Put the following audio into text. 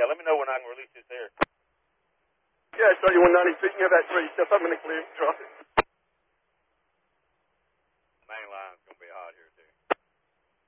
Yeah, let me know when I can release this air. Yeah, I saw you 192. You can have that 3. Step up in the clear. Drop it. Main line's going to be hot here, too.